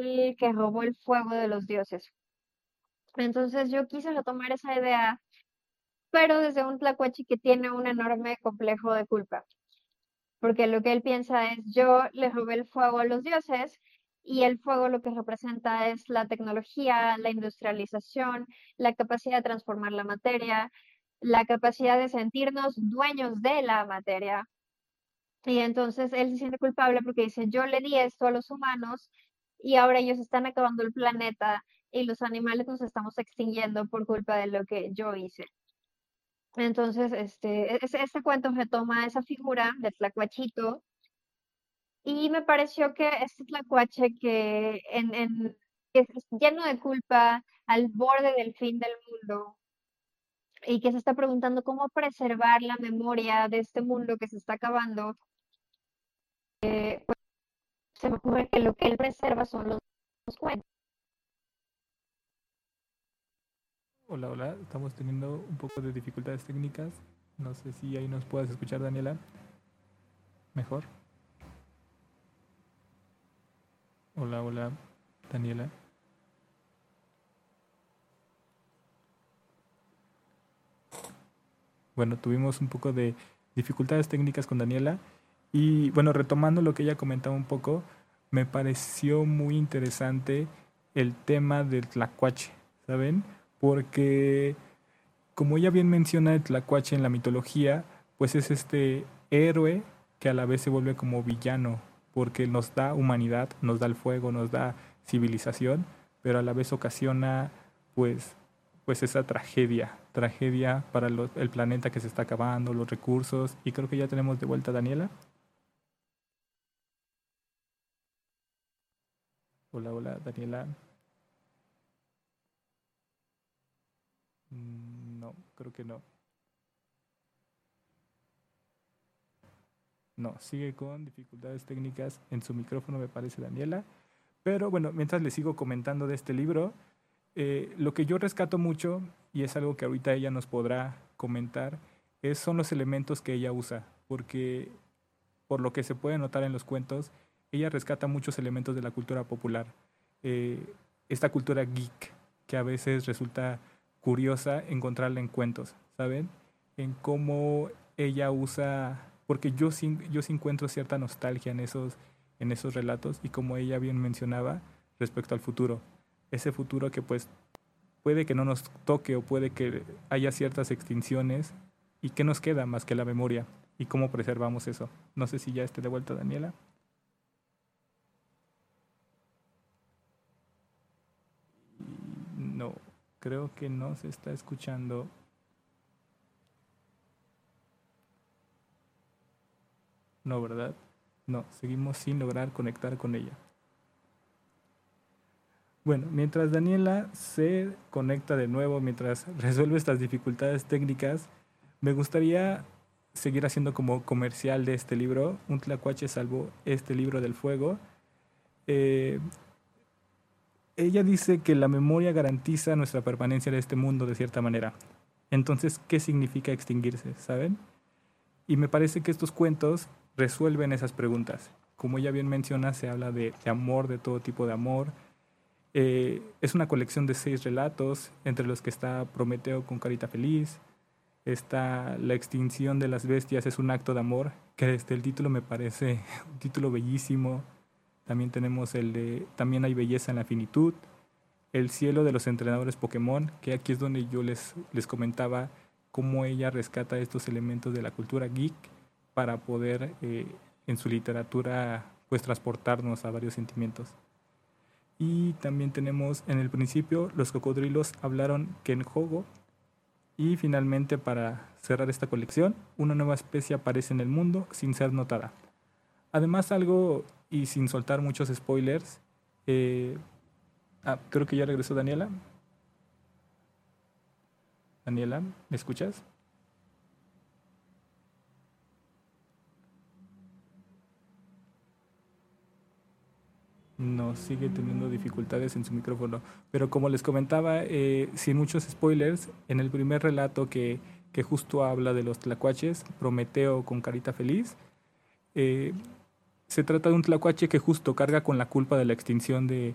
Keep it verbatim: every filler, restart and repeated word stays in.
el que robó el fuego de los dioses. Entonces yo quise retomar esa idea, pero desde un tlacuache que tiene un enorme complejo de culpa, porque lo que él piensa es, yo le robé el fuego a los dioses y el fuego lo que representa es la tecnología, la industrialización, la capacidad de transformar la materia, la capacidad de sentirnos dueños de la materia. Y entonces él se siente culpable porque dice, yo le di esto a los humanos y ahora ellos están acabando el planeta y los animales nos estamos extinguiendo por culpa de lo que yo hice. Entonces, este, e-, ese- este cuento retoma esa figura de Tlacuachito y me pareció que este Tlacuache que, en, en- que es lleno de culpa, al borde del fin del mundo y que se está preguntando cómo preservar la memoria de este mundo que se está acabando, se me ocurre que lo que él preserva son los, los cuentos. Hola, hola, estamos teniendo un poco de dificultades técnicas. No sé si ahí nos puedas escuchar, Daniela. Mejor. Hola, hola, Daniela. Bueno, tuvimos un poco de dificultades técnicas con Daniela. Y bueno, retomando lo que ella comentaba un poco, me pareció muy interesante el tema del tlacuache, ¿saben? Porque como ella bien menciona, el tlacuache en la mitología, pues es este héroe que a la vez se vuelve como villano, porque nos da humanidad, nos da el fuego, nos da civilización, pero a la vez ocasiona pues, pues esa tragedia, tragedia para lo- el planeta que se está acabando, los recursos, y creo que ya tenemos de vuelta a Daniela. Hola, hola, Daniela. Mm, No, creo que no. No, sigue con dificultades técnicas en su micrófono, me parece, Daniela. Pero bueno, mientras le sigo comentando de este libro, eh, lo que yo rescato mucho, y es algo que ahorita ella nos podrá comentar, es, son los elementos que ella usa, porque por lo que se puede notar en los cuentos, ella rescata muchos elementos de la cultura popular. Eh, esta cultura geek, que a veces resulta curiosa encontrarla en cuentos, ¿saben? En cómo ella usa, porque yo sí, yo sí encuentro cierta nostalgia en esos, en esos relatos y como ella bien mencionaba respecto al futuro. Ese futuro que pues puede que no nos toque o puede que haya ciertas extinciones y qué nos queda más que la memoria y cómo preservamos eso. No sé si ya esté de vuelta Daniela. No, creo que no se está escuchando. No, ¿verdad? No, seguimos sin lograr conectar con ella. Bueno, mientras Daniela se conecta de nuevo, mientras resuelve estas dificultades técnicas, me gustaría seguir haciendo como comercial de este libro. Un tlacuache salvó este libro del fuego. Eh, Ella dice que la memoria garantiza nuestra permanencia en este mundo de cierta manera. Entonces, ¿qué significa extinguirse? ¿Saben? Y me parece que estos cuentos resuelven esas preguntas. Como ella bien menciona, se habla de, de amor, de todo tipo de amor. Eh, es una colección de seis relatos, entre los que está Prometeo con carita feliz, está La extinción de las bestias es un acto de amor, que desde el título me parece un título bellísimo. También tenemos el de También hay belleza en la finitud, El cielo de los entrenadores Pokémon, que aquí es donde yo les, les comentaba cómo ella rescata estos elementos de la cultura geek para poder eh, en su literatura pues transportarnos a varios sentimientos. Y también tenemos en el principio Los cocodrilos hablaron Kenjogo. Y finalmente para cerrar esta colección, una nueva especie aparece en el mundo sin ser notada. Además algo, y sin soltar muchos spoilers, eh, ah, creo que ya regresó Daniela. Daniela, ¿me escuchas? No, sigue teniendo dificultades en su micrófono. Pero como les comentaba, eh, sin muchos spoilers, en el primer relato que, que justo habla de los tlacuaches, Prometeo con carita feliz, eh, se trata de un tlacuache que justo carga con la culpa de la extinción de,